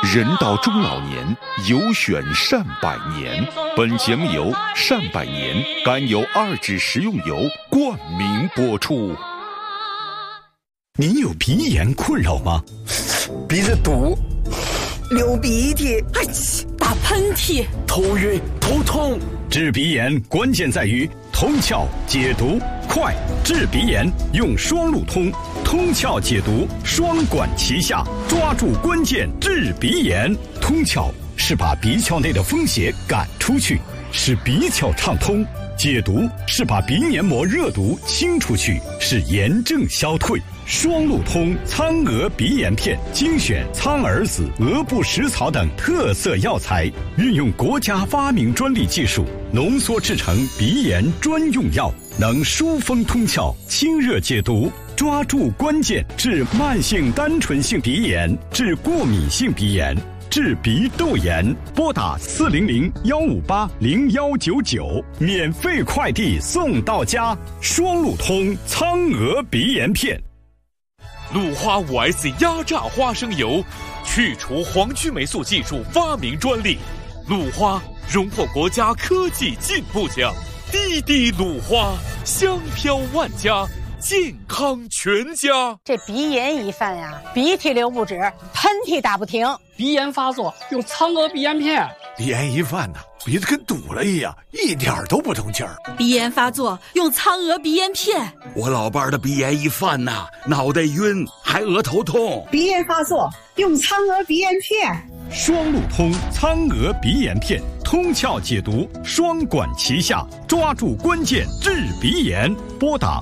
人到中老年，有选善百年。本节目由善百年甘油2脂食用油冠名播出。 您有鼻炎困扰吗？ 鼻子堵，流鼻涕， 打喷嚏， 头晕头痛。 治鼻炎关键在于通窍解毒快，治鼻炎用双路通，通窍解毒双管齐下，抓住关键治鼻炎。通窍是把鼻窍内的风邪赶出去，使鼻窍畅通；解毒是把鼻黏膜热毒清出去，使炎症消退。双路通苍蛾鼻炎片精选苍耳子、鹅不食草等特色药材，运用国家发明专利技术浓缩制成鼻炎专用药，能疏风通窍、清热解毒，抓住关键治慢性单纯性鼻炎、治过敏性鼻炎、治鼻窦炎。拨打400-158-0199，免费快递送到家。双路通苍蛾鼻炎片。 鲁花5S 压榨花生油，去除黄曲霉素技术发明专利，鲁花荣获国家科技进步奖。滴滴鲁花，香飘万家，健康全家。 这鼻炎一犯呀，鼻涕流不止，喷嚏打不停。 鼻炎发作用苍蛾鼻炎片。 鼻炎一犯呢，鼻子跟堵了一样，一点都不通气儿。 鼻炎发作用苍蛾鼻炎片。 我老伴儿的鼻炎一犯呐，脑袋晕，还额头痛。 鼻炎发作用苍蛾鼻炎片。 双路通苍蛾鼻炎片，通窍解毒双管齐下，抓住关键治鼻炎。拨打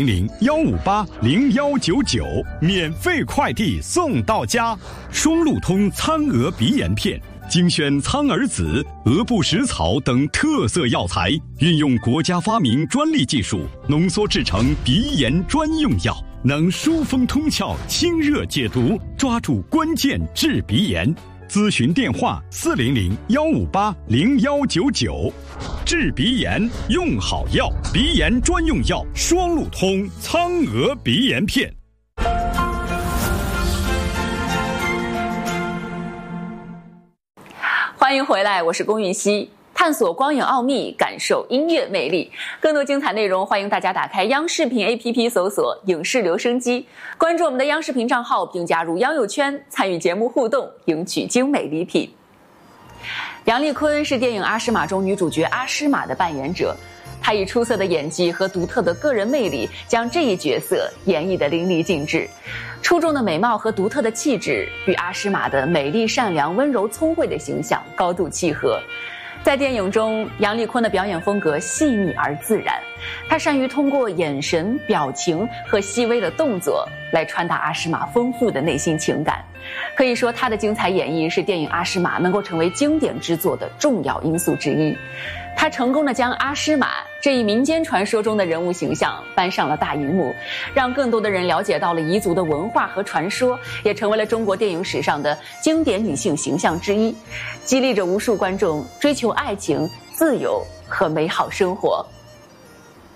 400-158-0199，免费快递送到家。双路通苍蛾鼻炎片精选苍耳子、鹅不食草等特色药材，运用国家发明专利技术浓缩制成鼻炎专用药，能疏风通窍、清热解毒，抓住关键治鼻炎。咨询电话400-158-0199。治鼻炎用好药，鼻炎专用药双路通苍蛾鼻炎片。 欢迎回来，我是龚云熙。探索光影奥秘，感受音乐魅力。更多精彩内容，欢迎大家打开央视频 APP 搜索影视留声机，关注我们的央视频账号，并加入央友圈，参与节目互动，赢取精美礼品。杨丽坤是电影《阿诗玛》中女主角阿诗玛的扮演者，她以出色的演技和独特的个人魅力，将这一角色演绎得淋漓尽致。出众的美貌和独特的气质，与阿诗玛的美丽、善良、温柔、聪慧的形象高度契合。在电影中，杨丽坤的表演风格细腻而自然，她善于通过眼神、表情和细微的动作来传达阿诗玛丰富的内心情感。可以说，她的精彩演绎是电影《阿诗玛》能够成为经典之作的重要因素之一。她成功地将阿诗玛这一民间传说中的人物形象搬上了大荧幕，让更多的人了解到了彝族的文化和传说，也成为了中国电影史上的经典女性形象之一，激励着无数观众追求爱情、自由和美好生活。